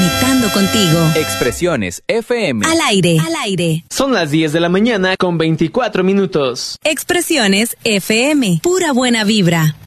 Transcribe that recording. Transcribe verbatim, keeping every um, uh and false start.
conectando contigo. Expresiones F M. Al aire, al aire. Son las diez de la mañana con veinticuatro minutos. Expresiones F M. Pura buena vibra.